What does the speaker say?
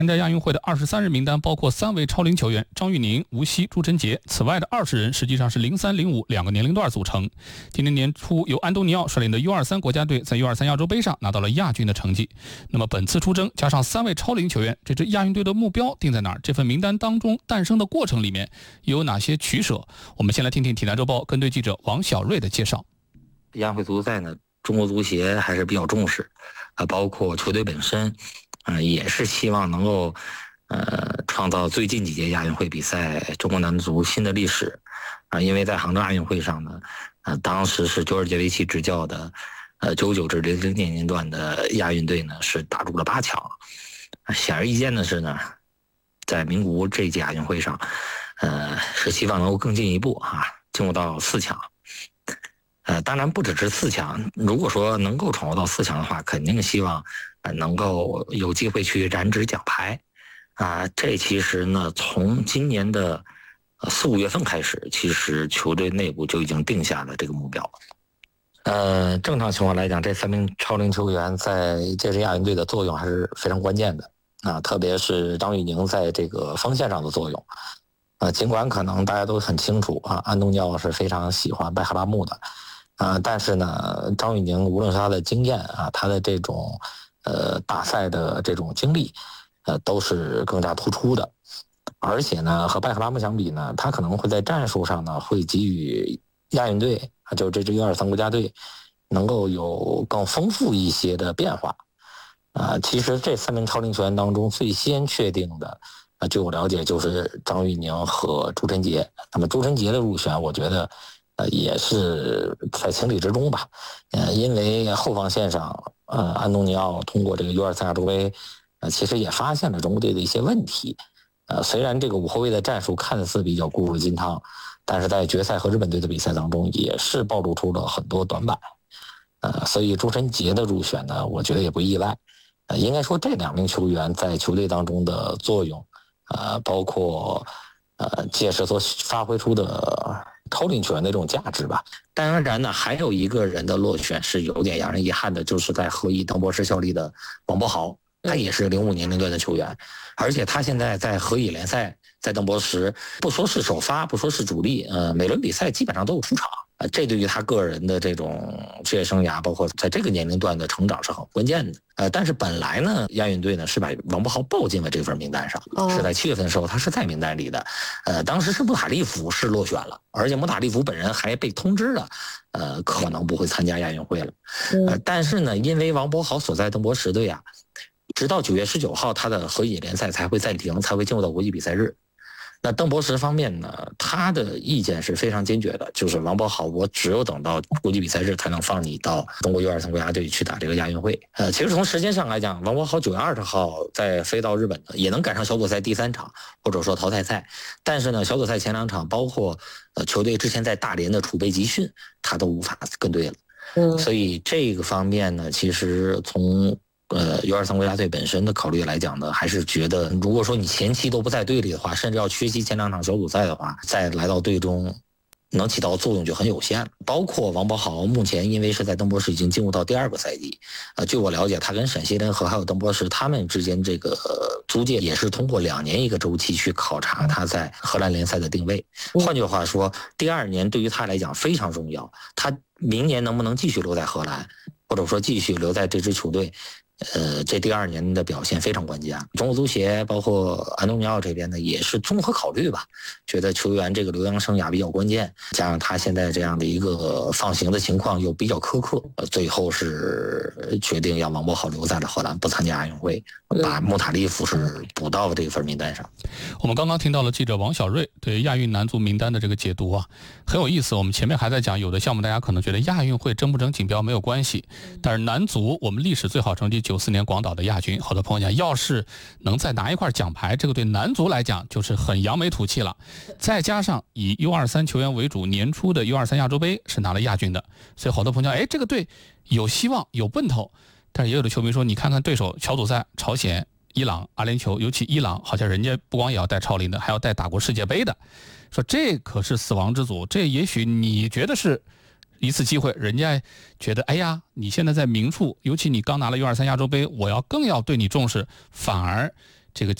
参加亚运会的23人名单包括3位超龄球员张玉宁、吴曦、朱晨杰，此外的20人实际上是03、05两个年龄段组成。今年年初由安东尼奥率领的 U23 国家队在 U23 亚洲杯上拿到了亚军的成绩。那么本次出征加上3位超龄球员，这支亚运队的目标定在哪儿？这份名单当中诞生的过程里面又有哪些取舍？我们先来听听体坛周报跟队记者王小瑞的介绍。 亚运会足球赛呢，中国足协还是比较重视，包括球队本身。也是希望能够创造最近几届亚运会比赛中国男足新的历史因为在杭州亚运会上呢，当时是久尔杰维奇执教的99至00年龄段的亚运队呢是打入了8强。显而易见的是呢，在名古屋这届亚运会上，是希望能够更进一步进入到4强。当然不只是4强，如果说能够闯入到4强的话，肯定希望能够有机会去染指奖牌这其实呢，从今年的4、5月份开始，其实球队内部就已经定下了这个目标。正常情况来讲，这3名超龄球员在这支亚运队的作用还是非常关键的特别是张玉宁在这个锋线上的作用尽管可能大家都很清楚安东尼奥是非常喜欢贝克拉木的但是呢，张玉宁无论是他的经验他的这种大赛的这种经历都是更加突出的。而且呢，和贝克拉木相比呢，他可能会在战术上呢会给予亚运队就是这支U23国家队能够有更丰富一些的变化其实这3名超龄球员当中最先确定的据我了解就是张玉宁和朱晨杰。那么朱晨杰的入选我觉得也是在情理之中吧因为后防线上安东尼奥通过这个 U23 亚洲杯其实也发现了中国队的一些问题虽然这个5后卫的战术看似比较固若金汤，但是在决赛和日本队的比赛当中也是暴露出了很多短板所以朱晨杰的入选呢，我觉得也不意外应该说这2名球员在球队当中的作用包括届时所发挥出的超龄球员的这种价值吧。当然呢，还有一个人的落选是有点让人遗憾的，就是在河乙邓博士效力的王柏豪，他也是05年龄段的球员，而且他现在在河乙联赛，在邓博士不说是首发，不说是主力，每轮比赛基本上都有出场这对于他个人的这种职业生涯，包括在这个年龄段的成长是很关键的但是本来呢，亚运队呢是把王柏豪报进了这份名单上是在7月份的时候他是在名单里的当时是穆塔利夫是落选了，而且穆塔利夫本人还被通知了可能不会参加亚运会了但是呢，因为王柏豪所在邓博士队直到9月19号他的河乙联赛才会暂停，才会进入到国际比赛日。那邓博士方面呢，他的意见是非常坚决的，就是王柏豪，我只有等到国际比赛日才能放你到中国U23国家队去打这个亚运会。其实从时间上来讲，王柏豪9月20号再飞到日本呢，也能赶上小组赛第3场，或者说淘汰赛。但是呢，小组赛前2场，包括球队之前在大连的储备集训，他都无法跟队了。所以这个方面呢，其实从U23国家队本身的考虑来讲呢，还是觉得如果说你前期都不在队里的话，甚至要缺席前2场小组赛的话，再来到队中能起到作用就很有限了。包括王柏豪目前因为是在邓博士已经进入到第2个赛季据我了解，他跟陕西联合还有邓博士他们之间这个租借也是通过2年一个周期去考察他在荷兰联赛的定位。换句话说，第2年对于他来讲非常重要，他明年能不能继续留在荷兰，或者说继续留在这支球队这第2年的表现非常关键。中国足协包括安东尼奥这边呢，也是综合考虑吧，觉得球员这个留洋生涯比较关键，加上他现在这样的一个放行的情况又比较苛刻，最后是决定让王柏豪留在了荷兰，不参加亚运会，把穆塔利夫是补到了这份名单上。 我们刚刚听到了记者王小瑞对亚运男足名单的这个解读很有意思。我们前面还在讲，有的项目大家可能觉得亚运会争不争锦标没有关系，但是男足我们历史最好成绩94年广岛的亚军，好多朋友讲，要是能再拿一块奖牌，这个对男足来讲就是很扬眉吐气了。再加上以 U23 球员为主，年初的 U23 亚洲杯是拿了亚军的，所以好多朋友讲，这个队有希望有奔头。但是也有的球迷说，你看看对手小组赛朝鲜、伊朗、阿联酋，尤其伊朗好像人家不光也要带超龄的，还要带打过世界杯的，说这可是死亡之组，这也许你觉得是一次机会，人家觉得哎呀，你现在在明处，尤其你刚拿了 U23 亚洲杯，我更要对你重视，反而这个